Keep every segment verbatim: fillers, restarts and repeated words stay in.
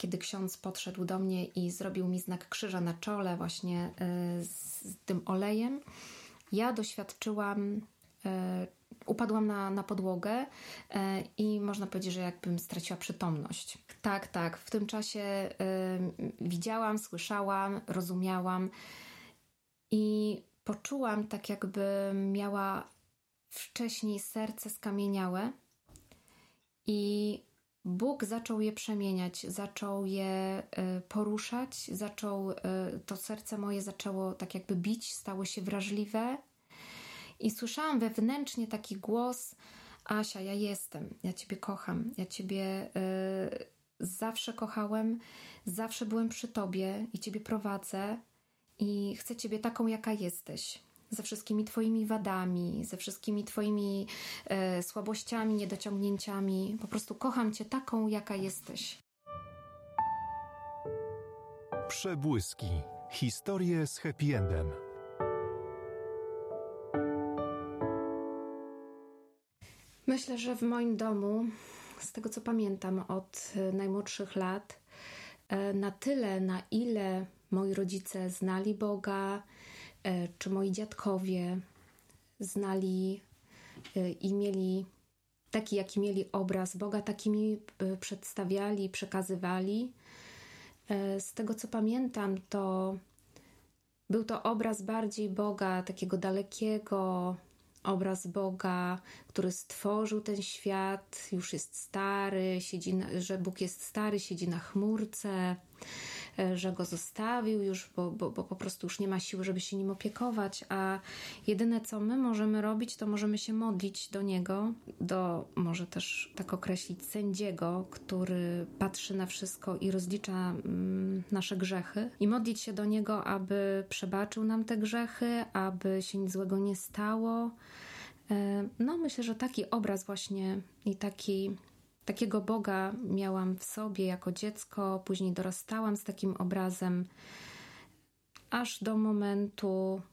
kiedy ksiądz podszedł do mnie i zrobił mi znak krzyża na czole właśnie z tym olejem, ja doświadczyłam, upadłam na, na podłogę i można powiedzieć, że jakbym straciła przytomność. Tak, tak, w tym czasie widziałam, słyszałam, rozumiałam i poczułam tak, jakby miała wcześniej serce skamieniałe i Bóg zaczął je przemieniać, zaczął je poruszać, zaczął, to serce moje zaczęło tak jakby bić, stało się wrażliwe i słyszałam wewnętrznie taki głos: Asia, ja jestem, ja Ciebie kocham, ja Ciebie y, zawsze kochałem, zawsze byłem przy Tobie i Ciebie prowadzę i chcę Ciebie taką, jaka jesteś. Ze wszystkimi Twoimi wadami, ze wszystkimi Twoimi e, słabościami, niedociągnięciami. Po prostu kocham Cię taką, jaka jesteś. Przebłyski. Historie z happy endem. Myślę, że w moim domu, z tego co pamiętam od najmłodszych lat, e, na tyle, na ile moi rodzice znali Boga, czy moi dziadkowie znali i mieli taki, jaki mieli obraz Boga, taki mi przedstawiali, przekazywali. Z tego, co pamiętam, to był to obraz bardziej Boga, takiego dalekiego, obraz Boga, który stworzył ten świat, już jest stary, siedzi na, że Bóg jest stary, siedzi na chmurce, że go zostawił już, bo, bo, bo po prostu już nie ma siły, żeby się nim opiekować, a jedyne, co my możemy robić, to możemy się modlić do Niego, do, może też tak określić, sędziego, który patrzy na wszystko i rozlicza mm, nasze grzechy i modlić się do Niego, aby przebaczył nam te grzechy, aby się nic złego nie stało. No, myślę, że taki obraz właśnie i taki Takiego Boga miałam w sobie jako dziecko, później dorastałam z takim obrazem, aż do momentu,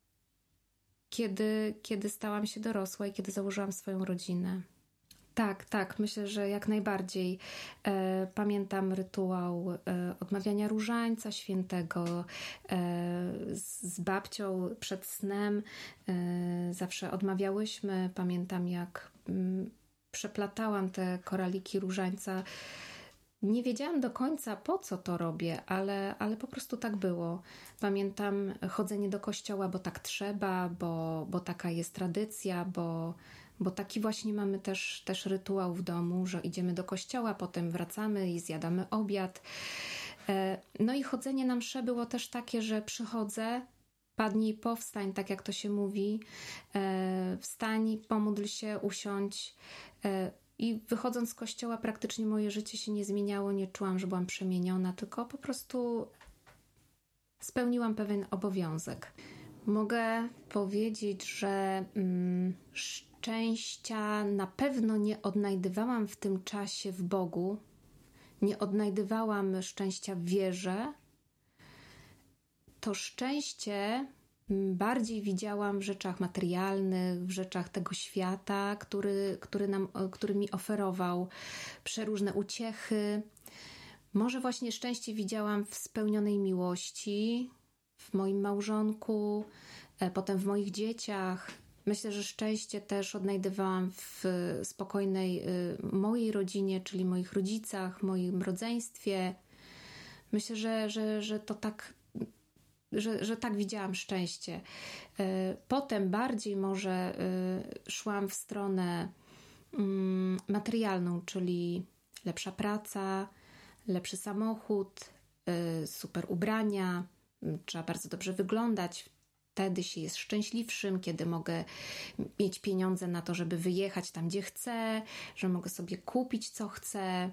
kiedy, kiedy stałam się dorosła i kiedy założyłam swoją rodzinę. Tak, tak, myślę, że jak najbardziej. E, pamiętam rytuał e, odmawiania różańca świętego e, z, z babcią przed snem. E, zawsze odmawiałyśmy. Pamiętam, jak mm, przeplatałam te koraliki różańca. Nie wiedziałam do końca, po co to robię, ale, ale po prostu tak było. Pamiętam chodzenie do kościoła, bo tak trzeba, bo, bo taka jest tradycja, bo, bo taki właśnie mamy też, też rytuał w domu, że idziemy do kościoła, potem wracamy i zjadamy obiad. No i chodzenie na mszę było też takie, że przychodzę, padnij, powstań, tak jak to się mówi, wstań, pomódl się, usiądź. I wychodząc z kościoła praktycznie moje życie się nie zmieniało, nie czułam, że byłam przemieniona, tylko po prostu spełniłam pewien obowiązek. Mogę powiedzieć, że mm, szczęścia na pewno nie odnajdywałam w tym czasie w Bogu, nie odnajdywałam szczęścia w wierze. To szczęście bardziej widziałam w rzeczach materialnych, w rzeczach tego świata, który, który, nam, który mi oferował przeróżne uciechy. Może właśnie szczęście widziałam w spełnionej miłości, w moim małżonku, potem w moich dzieciach. Myślę, że szczęście też odnajdywałam w spokojnej mojej rodzinie, czyli moich rodzicach, moim rodzeństwie. Myślę, że, że, że to tak Że, że tak widziałam szczęście. Potem bardziej może szłam w stronę materialną, czyli lepsza praca, lepszy samochód, super ubrania, trzeba bardzo dobrze wyglądać. Wtedy się jest szczęśliwszym, kiedy mogę mieć pieniądze na to, żeby wyjechać tam, gdzie chcę, że mogę sobie kupić, co chcę.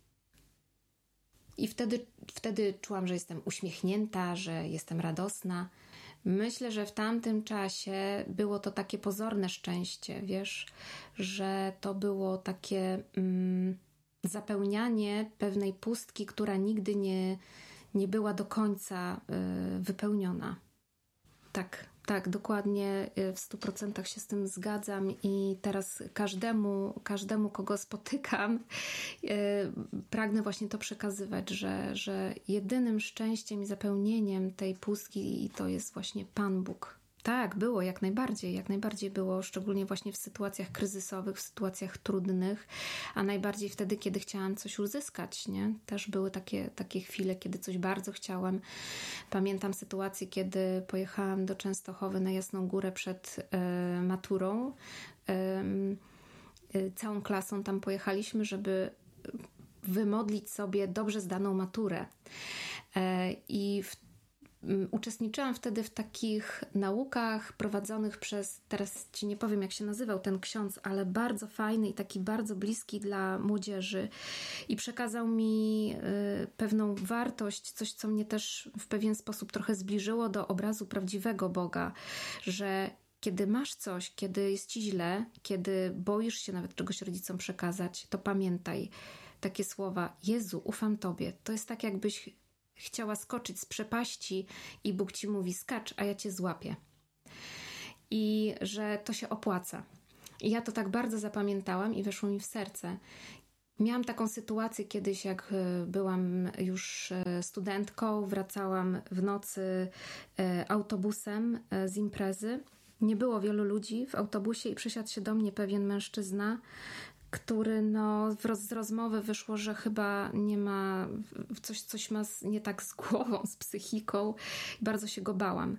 I wtedy, wtedy czułam, że jestem uśmiechnięta, że jestem radosna. Myślę, że w tamtym czasie było to takie pozorne szczęście, wiesz, że to było takie mm, zapełnianie pewnej pustki, która nigdy nie, nie była do końca y, wypełniona. Tak, tak, dokładnie w stu procentach się z tym zgadzam i teraz każdemu, każdemu, kogo spotykam, pragnę właśnie to przekazywać, że, że jedynym szczęściem i zapełnieniem tej pustki to jest właśnie Pan Bóg. Tak, było, jak najbardziej, jak najbardziej było, szczególnie właśnie w sytuacjach kryzysowych, w sytuacjach trudnych, a najbardziej wtedy, kiedy chciałam coś uzyskać, nie? Też były takie, takie chwile, kiedy coś bardzo chciałam. Pamiętam sytuację, kiedy pojechałam do Częstochowy na Jasną Górę przed e, maturą. E, e, całą klasą tam pojechaliśmy, żeby wymodlić sobie dobrze zdaną maturę. E, I w Uczestniczyłam wtedy w takich naukach prowadzonych przez, teraz ci nie powiem jak się nazywał ten ksiądz, ale bardzo fajny i taki bardzo bliski dla młodzieży i przekazał mi y, pewną wartość, coś co mnie też w pewien sposób trochę zbliżyło do obrazu prawdziwego Boga, że kiedy masz coś, kiedy jest ci źle, kiedy boisz się nawet czegoś rodzicom przekazać, to pamiętaj takie słowa: Jezu, ufam Tobie. To jest tak, jakbyś chciała skoczyć z przepaści i Bóg ci mówi: skacz, a ja cię złapię. I że to się opłaca. I ja to tak bardzo zapamiętałam i weszło mi w serce. Miałam taką sytuację kiedyś, jak byłam już studentką, wracałam w nocy autobusem z imprezy. Nie było wielu ludzi w autobusie i przysiadł się do mnie pewien mężczyzna, który no z rozmowy wyszło, że chyba nie ma, coś, coś ma nie tak z głową, z psychiką. Bardzo się go bałam.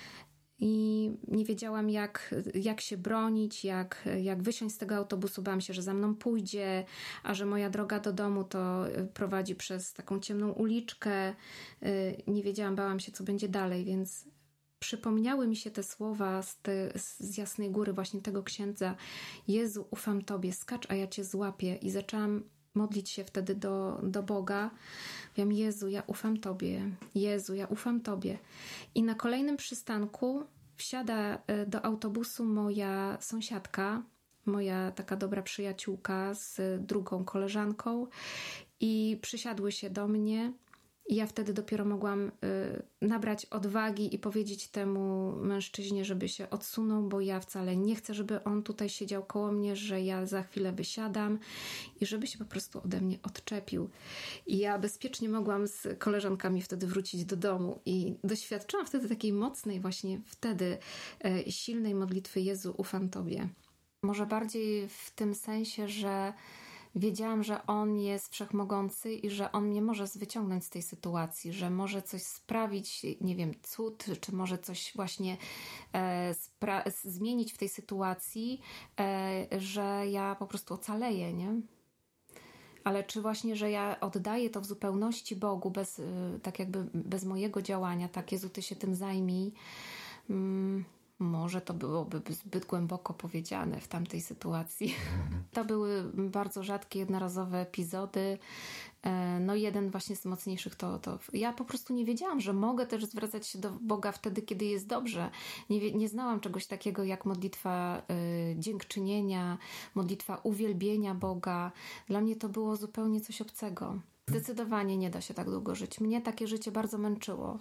I nie wiedziałam jak, jak się bronić, jak, jak wysiąść z tego autobusu. Bałam się, że za mną pójdzie, a że moja droga do domu to prowadzi przez taką ciemną uliczkę. Nie wiedziałam, bałam się, co będzie dalej, więc przypomniały mi się te słowa z, te, z Jasnej Góry, właśnie tego księdza: Jezu, ufam Tobie, skacz, a ja Cię złapię. I zaczęłam modlić się wtedy do, do Boga. Mówiłam: Jezu, ja ufam Tobie. Jezu, ja ufam Tobie. I na kolejnym przystanku wsiada do autobusu moja sąsiadka, moja taka dobra przyjaciółka z drugą koleżanką i przysiadły się do mnie. I ja wtedy dopiero mogłam y, nabrać odwagi i powiedzieć temu mężczyźnie, żeby się odsunął, bo ja wcale nie chcę, żeby on tutaj siedział koło mnie, że ja za chwilę wysiadam i żeby się po prostu ode mnie odczepił. I ja bezpiecznie mogłam z koleżankami wtedy wrócić do domu i doświadczyłam wtedy takiej mocnej właśnie wtedy y, silnej modlitwy: Jezu, ufam Tobie. Może bardziej w tym sensie, że wiedziałam, że On jest wszechmogący i że On mnie może wyciągnąć z tej sytuacji, że może coś sprawić, nie wiem, cud, czy może coś właśnie e, spra- zmienić w tej sytuacji, e, że ja po prostu ocaleję, nie? Ale czy właśnie, że ja oddaję to w zupełności Bogu, bez, tak jakby bez mojego działania, tak, Jezu, Ty się tym zajmij. Mm. Może to byłoby zbyt głęboko powiedziane w tamtej sytuacji. To były bardzo rzadkie, jednorazowe epizody. No jeden właśnie z mocniejszych to, to... Ja po prostu nie wiedziałam, że mogę też zwracać się do Boga wtedy, kiedy jest dobrze. Nie, nie znałam czegoś takiego jak modlitwa y, dziękczynienia, modlitwa uwielbienia Boga. Dla mnie to było zupełnie coś obcego. Zdecydowanie nie da się tak długo żyć. Mnie takie życie bardzo męczyło.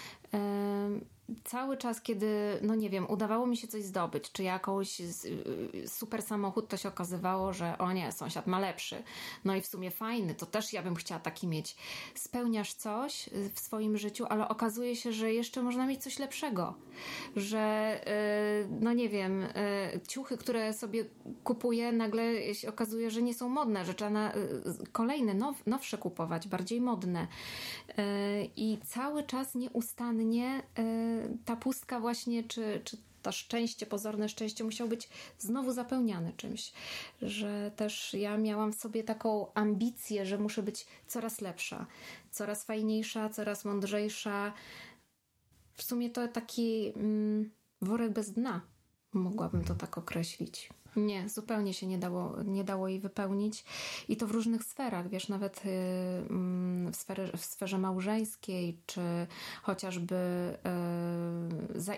Cały czas, kiedy, no nie wiem, udawało mi się coś zdobyć, czy jakąś super samochód, to się okazywało, że o nie, sąsiad ma lepszy. No i w sumie fajny, to też ja bym chciała taki mieć. Spełniasz coś w swoim życiu, ale okazuje się, że jeszcze można mieć coś lepszego. Że, no nie wiem, ciuchy, które sobie kupuję, nagle się okazuje, że nie są modne, że trzeba na kolejne, now, nowsze kupować, bardziej modne. I cały czas nieustannie ta pustka właśnie, czy, czy to szczęście, pozorne szczęście musiało być znowu zapełniane czymś. Że też ja miałam w sobie taką ambicję, że muszę być coraz lepsza, coraz fajniejsza, coraz mądrzejsza. W sumie to taki mm, worek bez dna. Mogłabym to tak określić. Nie, zupełnie się nie dało, nie dało jej wypełnić i to w różnych sferach, wiesz, nawet w sferze, w sferze małżeńskiej, czy chociażby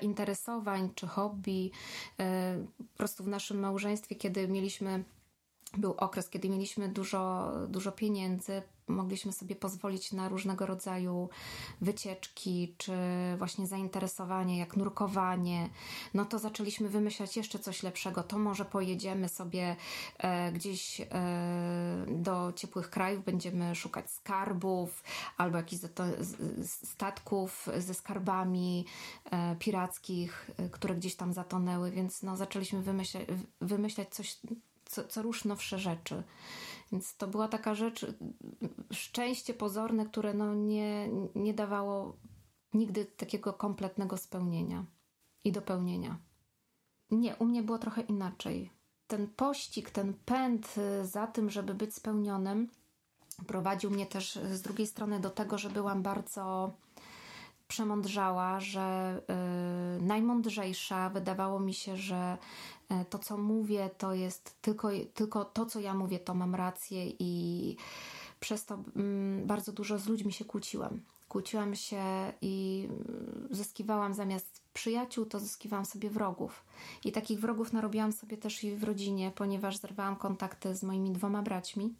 zainteresowań, czy hobby. Po prostu w naszym małżeństwie, kiedy mieliśmy Był okres, kiedy mieliśmy dużo, dużo pieniędzy, mogliśmy sobie pozwolić na różnego rodzaju wycieczki, czy właśnie zainteresowanie, jak nurkowanie. No to zaczęliśmy wymyślać jeszcze coś lepszego. To może pojedziemy sobie e, gdzieś e, do ciepłych krajów, będziemy szukać skarbów albo jakichś statków ze skarbami e, pirackich, e, które gdzieś tam zatonęły, więc no, zaczęliśmy wymyślać, wymyślać coś, co, co rusz nowsze rzeczy. Więc to była taka rzecz, szczęście pozorne, które no nie, nie dawało nigdy takiego kompletnego spełnienia i dopełnienia. Nie, u mnie było trochę inaczej. Ten pościg, ten pęd za tym, żeby być spełnionym, prowadził mnie też z drugiej strony do tego, że byłam bardzo przemądrzała, że y, najmądrzejsza. Wydawało mi się, że y, to, co mówię, to jest tylko, tylko to, co ja mówię, to mam rację i przez to y, bardzo dużo z ludźmi się kłóciłam. Kłóciłam się i zyskiwałam zamiast przyjaciół, to zyskiwałam sobie wrogów. I takich wrogów narobiłam sobie też i w rodzinie, ponieważ zerwałam kontakty z moimi dwoma braćmi.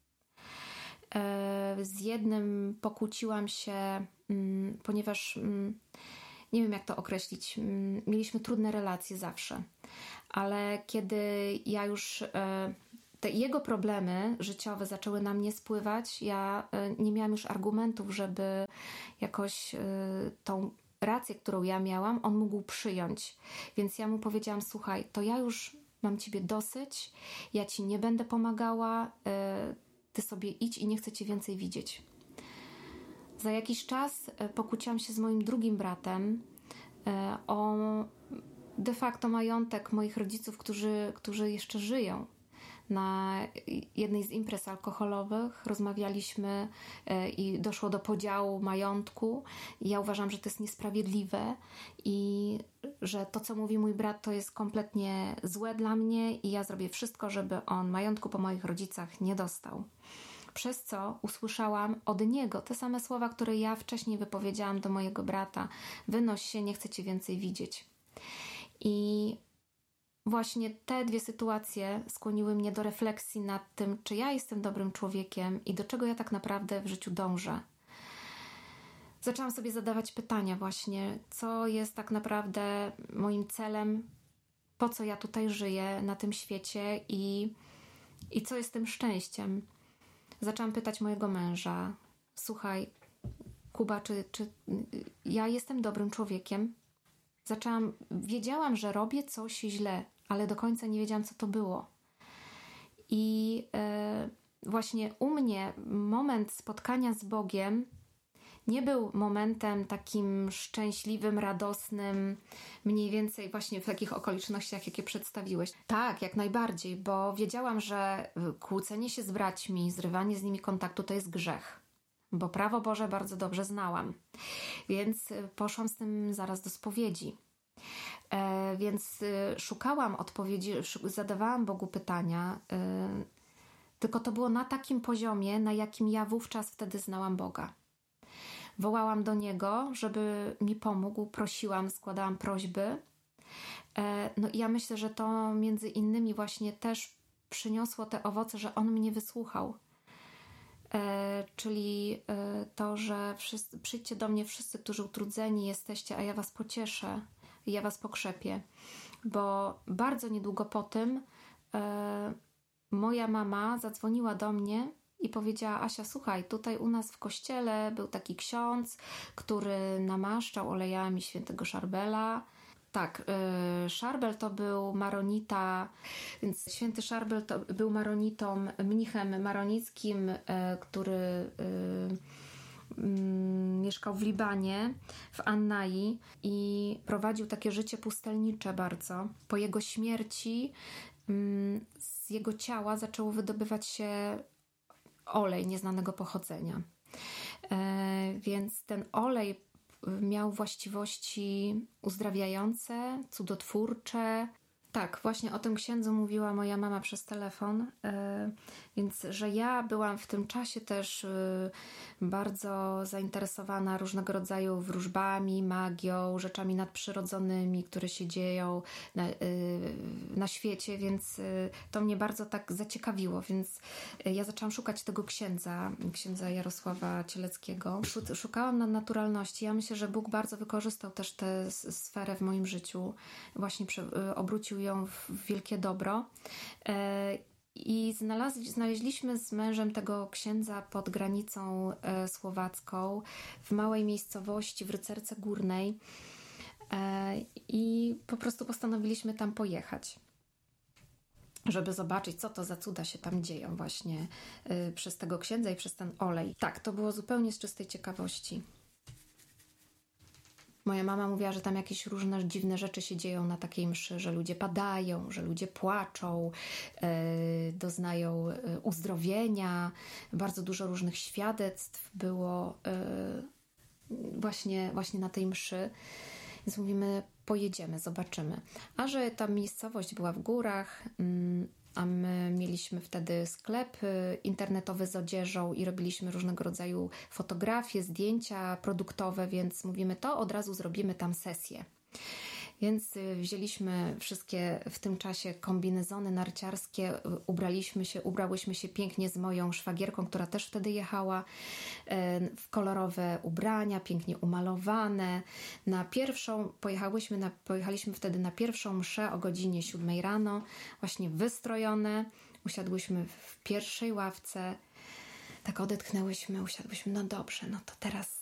Z jednym pokłóciłam się, ponieważ nie wiem, jak to określić. Mieliśmy trudne relacje zawsze, ale kiedy ja już te jego problemy życiowe zaczęły na mnie spływać, ja nie miałam już argumentów, żeby jakoś tą rację, którą ja miałam, on mógł przyjąć. Więc ja mu powiedziałam: słuchaj, to ja już mam ciebie dosyć, ja ci nie będę pomagała, ty sobie idź i nie chcę cię więcej widzieć. Za jakiś czas pokłóciłam się z moim drugim bratem o de facto majątek moich rodziców, którzy, którzy jeszcze żyją. Na jednej z imprez alkoholowych rozmawialiśmy i doszło do podziału majątku. I ja uważam, że to jest niesprawiedliwe i że to, co mówi mój brat, to jest kompletnie złe dla mnie i ja zrobię wszystko, żeby on majątku po moich rodzicach nie dostał. Przez co usłyszałam od niego te same słowa, które ja wcześniej wypowiedziałam do mojego brata: wynoś się, nie chcę cię więcej widzieć. I właśnie te dwie sytuacje skłoniły mnie do refleksji nad tym, czy ja jestem dobrym człowiekiem i do czego ja tak naprawdę w życiu dążę. Zaczęłam sobie zadawać pytania właśnie, co jest tak naprawdę moim celem, po co ja tutaj żyję na tym świecie i, i co jest tym szczęściem. Zaczęłam pytać mojego męża: słuchaj, Kuba, czy, czy ja jestem dobrym człowiekiem? Zaczęłam, wiedziałam, że robię coś źle, ale do końca nie wiedziałam, co to było. I yy, właśnie u mnie moment spotkania z Bogiem nie był momentem takim szczęśliwym, radosnym, mniej więcej właśnie w takich okolicznościach, jakie przedstawiłeś. Tak, jak najbardziej, bo wiedziałam, że kłócenie się z braćmi, zrywanie z nimi kontaktu to jest grzech. Bo prawo Boże bardzo dobrze znałam. Więc poszłam z tym zaraz do spowiedzi. E, więc y, szukałam odpowiedzi, zadawałam Bogu pytania, y, tylko to było na takim poziomie, na jakim ja wówczas wtedy znałam Boga. Wołałam do Niego, żeby mi pomógł, prosiłam, składałam prośby. E, no i ja myślę, że to między innymi właśnie też przyniosło te owoce, że On mnie wysłuchał. E, czyli e, to, że wszyscy, przyjdźcie do mnie wszyscy, którzy utrudzeni jesteście, a ja was pocieszę, ja was pokrzepię. Bo bardzo niedługo po tym e, moja mama zadzwoniła do mnie i powiedziała: Asia, słuchaj, tutaj u nas w kościele był taki ksiądz, który namaszczał olejami świętego Szarbela. Tak, y, Szarbel to był maronita, więc święty Szarbel to był maronitą, mnichem maronickim, y, który y, y, mieszkał w Libanie, w Annai i prowadził takie życie pustelnicze bardzo. Po jego śmierci y, z jego ciała zaczęło wydobywać się olej nieznanego pochodzenia. Y, więc ten olej miał właściwości uzdrawiające, cudotwórcze. Tak, właśnie o tym księdzu mówiła moja mama przez telefon, więc że ja byłam w tym czasie też bardzo zainteresowana różnego rodzaju wróżbami, magią, rzeczami nadprzyrodzonymi, które się dzieją na, na świecie, więc to mnie bardzo tak zaciekawiło, więc ja zaczęłam szukać tego księdza, księdza Jarosława Cieleckiego. Szukałam na naturalności. Ja myślę, że Bóg bardzo wykorzystał też tę sferę w moim życiu, właśnie obrócił ją w wielkie dobro. I znaleźliśmy z mężem tego księdza pod granicą słowacką, w małej miejscowości w Rycerce Górnej, i po prostu postanowiliśmy tam pojechać, żeby zobaczyć, co to za cuda się tam dzieją właśnie przez tego księdza i przez ten olej. Tak, to było zupełnie z czystej ciekawości. Moja mama mówiła, że tam jakieś różne dziwne rzeczy się dzieją na takiej mszy, że ludzie padają, że ludzie płaczą, yy, doznają yy, uzdrowienia. Bardzo dużo różnych świadectw było yy, właśnie, właśnie na tej mszy. Więc mówimy, pojedziemy, zobaczymy. A że ta miejscowość była w górach, yy, a my mieliśmy wtedy sklep internetowy z odzieżą i robiliśmy różnego rodzaju fotografie, zdjęcia produktowe, więc mówimy, to od razu zrobimy tam sesję. Więc wzięliśmy wszystkie w tym czasie kombinezony narciarskie, ubraliśmy się, ubrałyśmy się pięknie z moją szwagierką, która też wtedy jechała, w kolorowe ubrania, pięknie umalowane. Na pierwszą, pojechałyśmy na, pojechaliśmy wtedy na pierwszą mszę o godzinie siódmej rano, właśnie wystrojone. Usiadłyśmy w pierwszej ławce, tak odetchnęłyśmy, usiadłyśmy, no dobrze, no to teraz